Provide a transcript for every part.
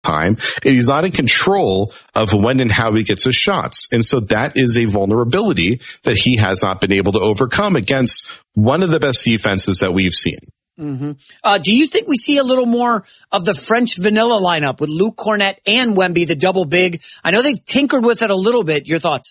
time, and he's not in control of when and how he gets his shots. And so that is a vulnerability that he has not been able to overcome against one of the best defenses that we've seen. Mm-hmm. Do you think we see a little more of the French vanilla lineup with Luke Kornet and Wemby, the double big? I know they've tinkered with it a little bit. Your thoughts?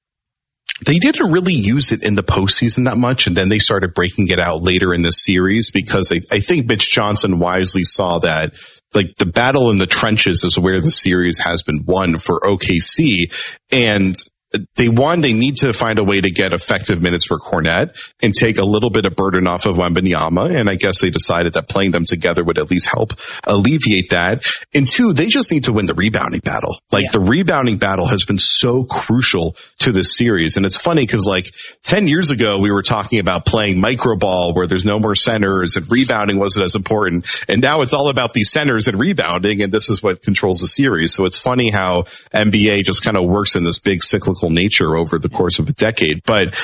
They didn't really use it in the postseason that much, and then they started breaking it out later in this series because I think Mitch Johnson wisely saw that like the battle in the trenches is where the series has been won for OKC, and they need to find a way to get effective minutes for Kornet and take a little bit of burden off of Wembanyama. And I guess they decided that playing them together would at least help alleviate that. And two, they just need to win the rebounding battle. The rebounding battle has been so crucial to this series. And it's funny because 10 years ago, we were talking about playing micro ball where there's no more centers and rebounding wasn't as important. And now it's all about these centers and rebounding. And this is what controls the series. So it's funny how NBA just kind of works in this big cyclical nature over the course of a decade. But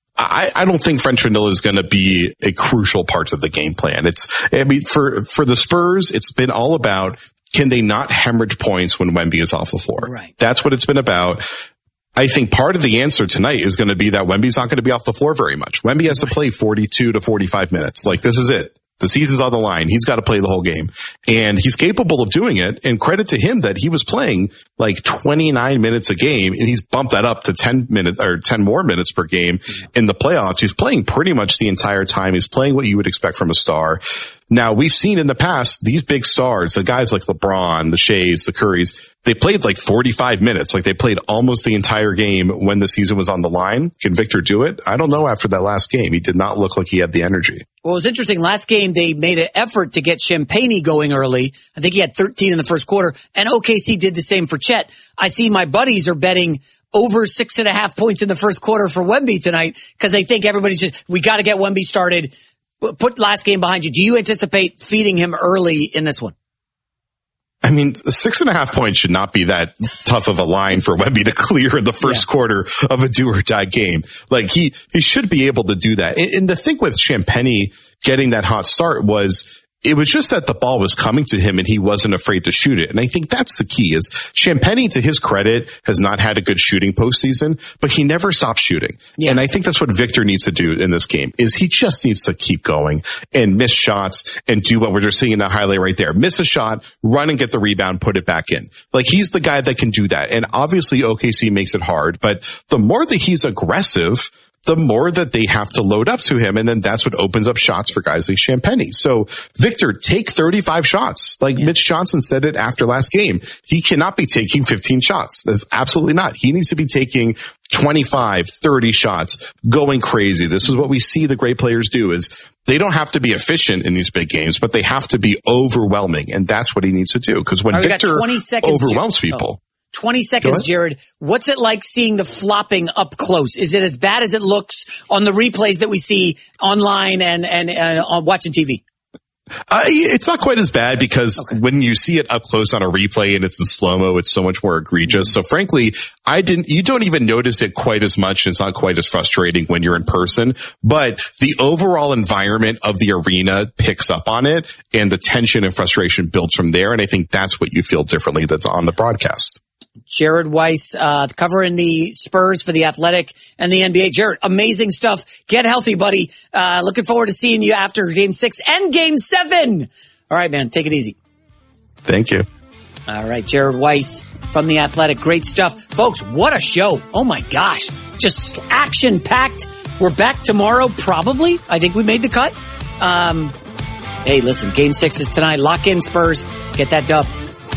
I don't think French vanilla is going to be a crucial part of the game plan. For the Spurs, it's been all about, can they not hemorrhage points when Wemby is off the floor? Right. That's what it's been about. I think part of the answer tonight is going to be that Wemby's not going to be off the floor very much. Wemby has to play 42 to 45 minutes. This is it. The season's on the line. He's got to play the whole game. And he's capable of doing it. And credit to him that he was playing 29 minutes a game, and he's bumped that up to 10 minutes or 10 more minutes per game in the playoffs. He's playing pretty much the entire time. He's playing what you would expect from a star. Now, we've seen in the past, these big stars, the guys like LeBron, the Shays, the Currys, they played 45 minutes. They played almost the entire game when the season was on the line. Can Victor do it? I don't know after that last game. He did not look like he had the energy. Well, it was interesting. Last game, they made an effort to get Champagnie going early. I think he had 13 in the first quarter, and OKC did the same for Chet. I see my buddies are betting over 6.5 points in the first quarter for Wemby tonight because they think we got to get Wemby started. Put last game behind you. Do you anticipate feeding him early in this one? I mean, 6.5 points should not be that tough of a line for Wemby to clear in the first quarter of a do or die game. He should be able to do that. And the thing with Champagnie getting that hot start was, it was just that the ball was coming to him and he wasn't afraid to shoot it. And I think that's the key is Champagnie, to his credit, has not had a good shooting postseason, but he never stops shooting. Yeah. And I think that's what Victor needs to do in this game is he just needs to keep going and miss shots and do what we're just seeing in that highlight right there. Miss a shot, run and get the rebound, put it back in. He's the guy that can do that. And obviously OKC makes it hard, but the more that he's aggressive, the more that they have to load up to him. And then that's what opens up shots for guys like Champagnie. So Victor, take 35 shots. Mitch Johnson said it after last game. He cannot be taking 15 shots. That's absolutely not. He needs to be taking 25, 30 shots, going crazy. This is what we see the great players do is they don't have to be efficient in these big games, but they have to be overwhelming. And that's what he needs to do. Because when Victor overwhelms people. 20 seconds, Jared. What's it like seeing the flopping up close? Is it as bad as it looks on the replays that we see online and on watching TV? It's not quite as bad because when you see it up close on a replay and it's in slow-mo, it's so much more egregious. So frankly, you don't even notice it quite as much. And it's not quite as frustrating when you're in person, but the overall environment of the arena picks up on it and the tension and frustration builds from there. And I think that's what you feel differently that's on the broadcast. Jared Weiss, covering the Spurs for The Athletic and the NBA. Jared, amazing stuff. Get healthy, buddy. Looking forward to seeing you after Game 6 and Game 7. All right, man. Take it easy. Thank you. All right. Jared Weiss from The Athletic. Great stuff. Folks, what a show. Oh, my gosh. Just action-packed. We're back tomorrow, probably. I think we made the cut. Hey, listen, Game 6 is tonight. Lock in, Spurs. Get that dub.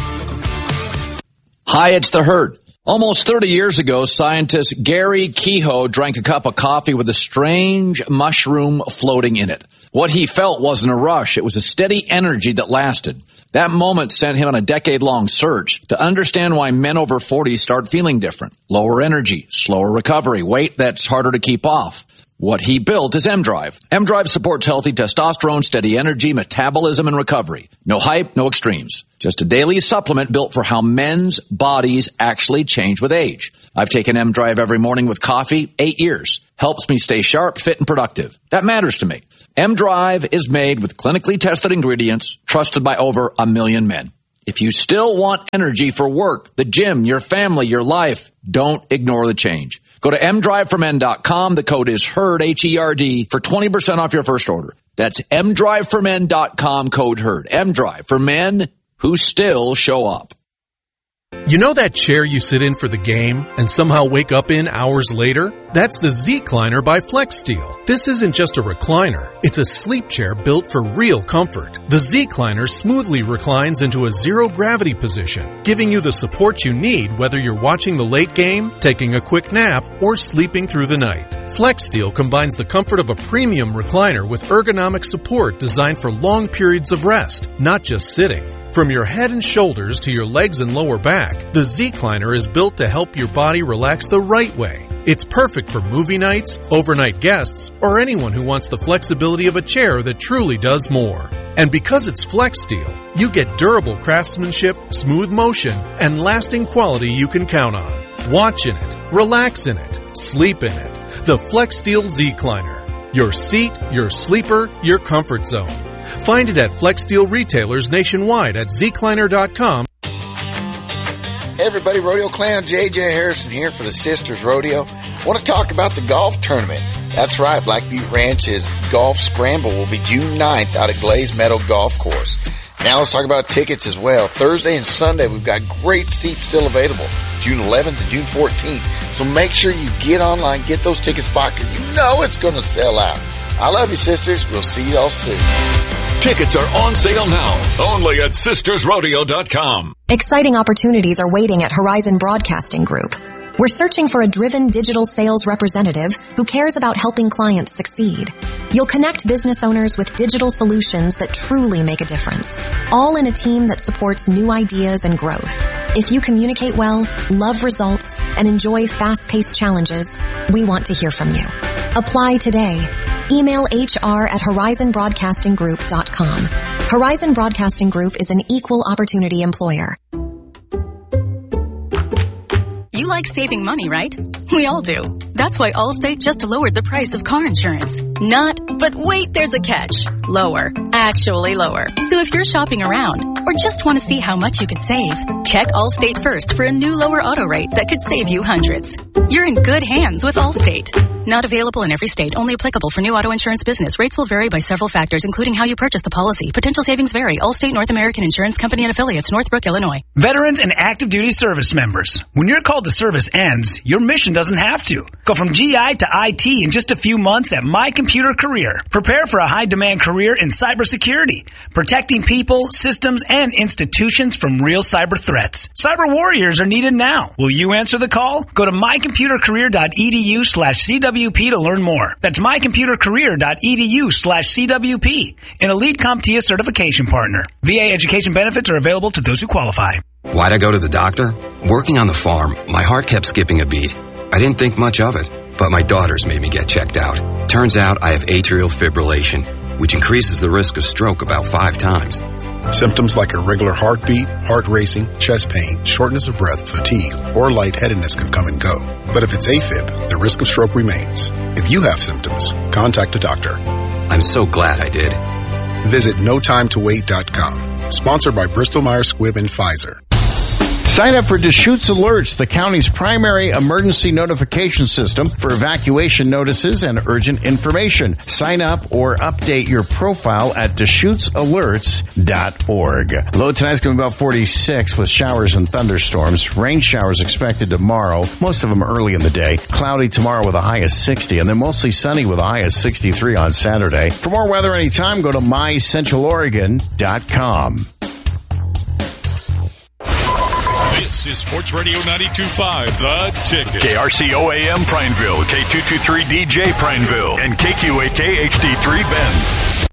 Hi, it's The Herd. Almost 30 years ago, scientist Gary Kehoe drank a cup of coffee with a strange mushroom floating in it. What he felt wasn't a rush. It was a steady energy that lasted. That moment sent him on a decade-long search to understand why men over 40 start feeling different. Lower energy, slower recovery, weight that's harder to keep off. What he built is M-Drive. M-Drive supports healthy testosterone, steady energy, metabolism, and recovery. No hype, no extremes. Just a daily supplement built for how men's bodies actually change with age. I've taken M-Drive every morning with coffee, 8 years. Helps me stay sharp, fit, and productive. That matters to me. M-Drive is made with clinically tested ingredients, trusted by over 1 million men. If you still want energy for work, the gym, your family, your life, don't ignore the change. Go to mdriveformen.com. The code is HERD, H-E-R-D, for 20% off your first order. That's mdriveformen.com, code HERD. mDrive, for men who still show up. You know that chair you sit in for the game and somehow wake up in hours later? That's the Z-Cliner by FlexSteel. This isn't just a recliner. It's a sleep chair built for real comfort. The Z-Cliner smoothly reclines into a zero-gravity position, giving you the support you need whether you're watching the late game, taking a quick nap, or sleeping through the night. FlexSteel combines the comfort of a premium recliner with ergonomic support designed for long periods of rest, not just sitting. From your head and shoulders to your legs and lower back, the Z-Cliner is built to help your body relax the right way. It's perfect for movie nights, overnight guests, or anyone who wants the flexibility of a chair that truly does more. And because it's FlexSteel, you get durable craftsmanship, smooth motion, and lasting quality you can count on. Watch in it, relax in it, sleep in it. The FlexSteel Z-Cliner. Your seat, your sleeper, your comfort zone. Find it at FlexSteel retailers nationwide at zcliner.com. Hey everybody, Rodeo Clown JJ Harrison here for the Sisters Rodeo. I want to talk about the golf tournament. That's right, Black Butte Ranch's Golf Scramble will be June 9th out at Glaze Meadow Golf Course. Now let's talk about tickets as well. Thursday and Sunday, we've got great seats still available, June 11th and June 14th. So make sure you get online, get those tickets bought, because you know it's going to sell out. I love you, sisters. We'll see y'all soon. Tickets are on sale now, only at sistersrodeo.com. Exciting opportunities are waiting at Horizon Broadcasting Group. We're searching for a driven digital sales representative who cares about helping clients succeed. You'll connect business owners with digital solutions that truly make a difference, all in a team that supports new ideas and growth. If you communicate well, love results, and enjoy fast-paced challenges, we want to hear from you. Apply today. Email hr@horizonbroadcastinggroup.com. Horizon Broadcasting Group is an equal opportunity employer. You like saving money, right? We all do. That's why Allstate just lowered the price of car insurance. Not, but wait, there's a catch. Lower. Actually lower. So if you're shopping around or just want to see how much you could save, check Allstate first for a new lower auto rate that could save you hundreds. You're in good hands with Allstate. Not available in every state. Only applicable for new auto insurance business. Rates will vary by several factors, including how you purchase the policy. Potential savings vary. Allstate North American Insurance Company and Affiliates, Northbrook, Illinois. Veterans and active duty service members. When your call to service ends, your mission doesn't have to. Go from GI to IT in just a few months at My Computer Career. Prepare for a high-demand career in cybersecurity, protecting people, systems, and institutions from real cyber threats. Cyber warriors are needed now. Will you answer the call? Go to mycomputercareer.edu/CWP to learn more. That's mycomputercareer.edu/CWP. An Elite CompTIA certification partner. VA education benefits are available to those who qualify. Why'd I go to the doctor? Working on the farm, my heart kept skipping a beat. I didn't think much of it, but my daughters made me get checked out. Turns out I have atrial fibrillation, which increases the risk of stroke about 5 times. Symptoms like irregular heartbeat, heart racing, chest pain, shortness of breath, fatigue, or lightheadedness can come and go. But if it's AFib, the risk of stroke remains. If you have symptoms, contact a doctor. I'm so glad I did. Visit NoTimeToWait.com. Sponsored by Bristol-Myers Squibb and Pfizer. Sign up for Deschutes Alerts, the county's primary emergency notification system for evacuation notices and urgent information. Sign up or update your profile at DeschutesAlerts.org. Low tonight's going to be about 46 with showers and thunderstorms. Rain showers expected tomorrow, most of them early in the day. Cloudy tomorrow with a high of 60, and then mostly sunny with a high of 63 on Saturday. For more weather anytime, go to mycentraloregon.com. This is Sports Radio 92.5, The Ticket. KRCO AM Prineville, K223DJ Prineville, and KQAK HD3 Bend.